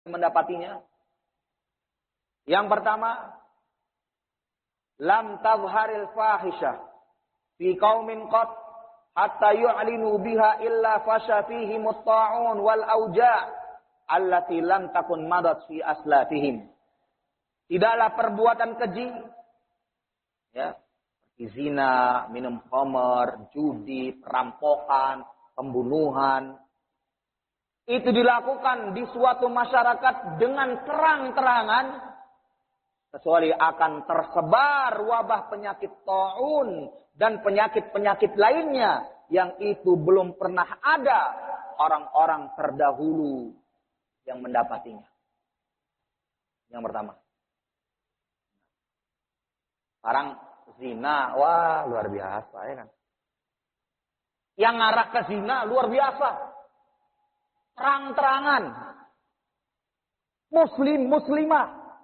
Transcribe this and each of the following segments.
mendapatinya. Yang pertama, lam tazharil fahisyah fi qaumin qat hatta yu'linu biha illa fasha fihim at-ta'un wal auja' allati lam takun madat fi aslafihim. Tidaklah perbuatan keji, ya, seperti zina, minum khamar, judi, perampokan, pembunuhan, itu dilakukan di suatu masyarakat dengan terang-terangan, kecuali akan tersebar wabah penyakit ta'un dan penyakit-penyakit lainnya yang itu belum pernah ada orang-orang terdahulu yang mendapatinya. Yang pertama. Sekarang zina, wah luar biasa ya kan. Yang ngarah ke zina luar biasa. Terang-terangan. Muslimah.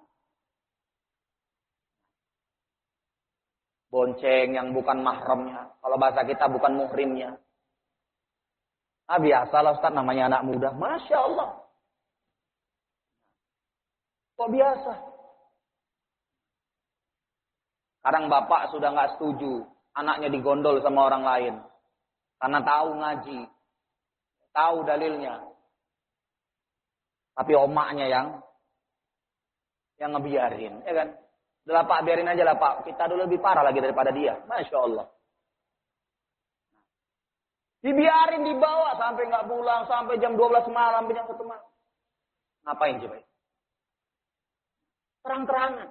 Bonceng yang bukan mahramnya. Kalau bahasa kita bukan muhrimnya. Ah biasalah Ustaz, namanya anak muda. Masya Allah. Kok biasa? Kadang bapak sudah nggak setuju anaknya digondol sama orang lain. Karena tahu ngaji. Tahu dalilnya. Tapi omaknya yang ngebiarin. Ya kan? Udah lah Pak, biarin aja lah Pak. Kita dulu lebih parah lagi daripada dia. Masya Allah. Dibiarin, dibawa sampai nggak pulang. Sampai jam 12 malam, jam 1 malam. Ngapain coba? Terang-terangan.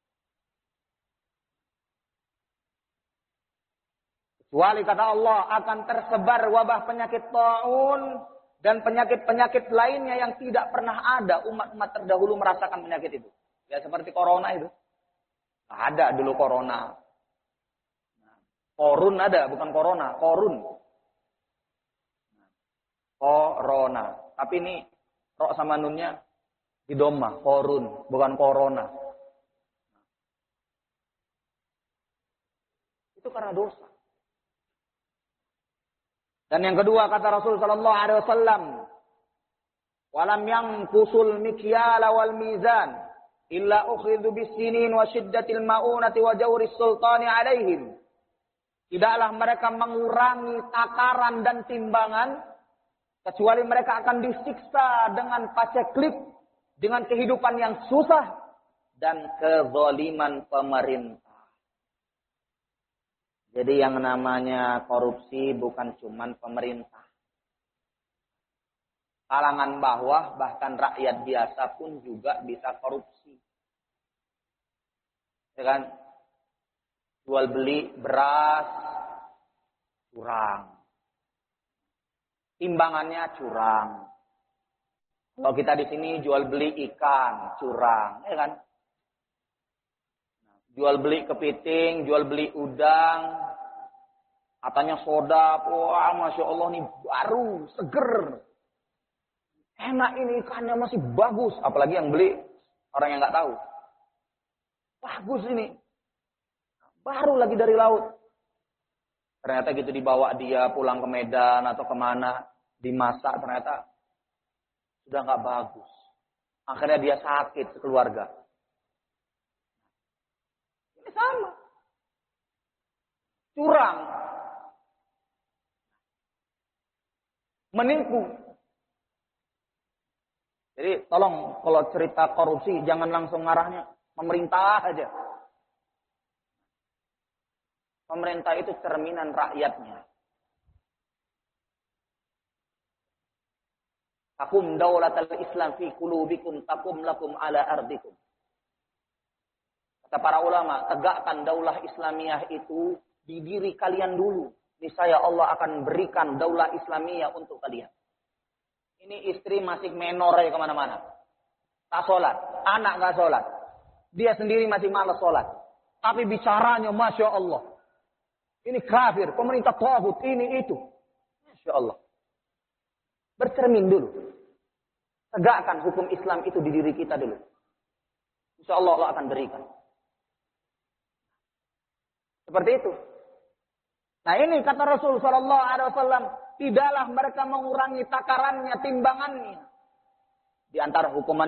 Kecuali kata Allah akan tersebar wabah penyakit ta'un dan penyakit-penyakit lainnya yang tidak pernah ada umat-umat terdahulu merasakan penyakit itu. Ya seperti corona itu. Ada dulu corona. Korun ada, bukan corona, korun. Corona. Tapi ini rok sama nunnya di doma, korun, bukan corona. Itu karena dosa. Dan yang kedua kata Rasul sallallahu alaihi wasallam, "Walam yanqusul mikyala wal mizan illa ukhidhu bis-sinin wa shiddatil ma'unati wa jawris sultani alaihim." Tidaklah mereka mengurangi takaran dan timbangan kecuali mereka akan disiksa dengan paceklik, dengan kehidupan yang susah dan kezaliman pemerintah. Jadi yang namanya korupsi bukan cuman pemerintah. Kalangan bawah, bahkan rakyat biasa pun juga bisa korupsi. Ya kan? Jual beli beras, curang. Timbangannya curang. Kalau kita di sini jual beli ikan, curang. Ya kan? Jual beli kepiting, jual beli udang, katanya soda, wah Masya Allah nih baru, seger. Enak ini ikannya masih bagus, apalagi yang beli orang yang nggak tahu. Bagus ini, baru lagi dari laut. Ternyata gitu dibawa dia pulang ke Medan atau kemana, dimasak ternyata sudah nggak bagus. Akhirnya dia sakit sekeluarga. Sama. Curang. Menipu. Jadi tolong kalau cerita korupsi jangan langsung ngarahnya pemerintah aja. Pemerintah itu cerminan rakyatnya. Takum daulatal Islam fi qulubikum takum lakum ala ardikum. Kata para ulama, tegakkan daulah Islamiyah itu di diri kalian dulu. Niscaya Allah akan berikan daulah Islamiyah untuk kalian. Ini istri masih menor ya kemana-mana. Tak sholat, anak gak sholat. Dia sendiri masih malas sholat. Tapi bicaranya Masya Allah. Ini kafir, pemerintah tauhid, ini itu. Masya Allah. Bercermin dulu. Tegakkan hukum Islam itu di diri kita dulu. Insya Allah Allah akan berikan. Seperti itu. Nah ini kata Rasul sallallahu alaihi wasallam, tidaklah mereka mengurangi takarannya, timbangannya. Di antara hukuman